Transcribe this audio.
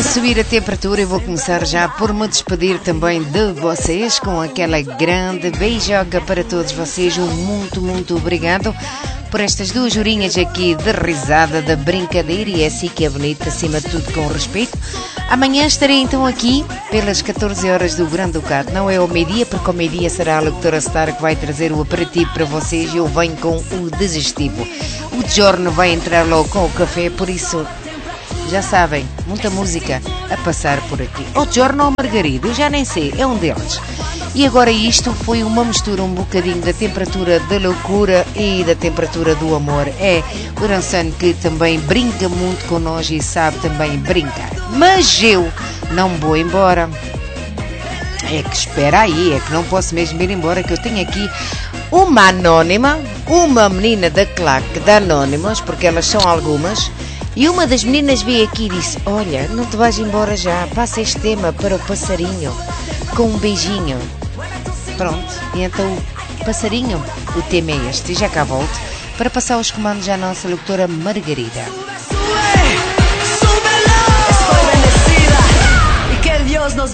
a subir a temperatura e vou começar já por me despedir também de vocês com aquela grande beijoca para todos vocês. Muito obrigado por estas 2 horinhas aqui de risada, de brincadeira, e é assim que é bonito, acima de tudo com respeito. Amanhã estarei então aqui pelas 14 horas do Grande Ducado, não é ao meio-dia, porque ao meio-dia será a locutora Star que vai trazer o aperitivo para vocês e eu venho com o digestivo. O Giorno vai entrar logo com o café, por isso já sabem, muita música a passar por aqui. Ou Giorno ou Margarida, eu já nem sei, é um deles. E agora isto foi uma mistura um bocadinho da temperatura da loucura e da temperatura do amor. É o Rançano que também brinca muito com nós e sabe também brincar. Mas eu não vou embora. É que espera aí, é que não posso mesmo ir embora, que eu tenho aqui uma anónima, uma menina da claque de anónimas, porque elas são algumas. E uma das meninas veio aqui e disse: olha, não te vais embora já, passa este tema para o passarinho, com um beijinho. Pronto, e então o passarinho, o tema é este, e já cá volto para passar os comandos à nossa locutora Margarida.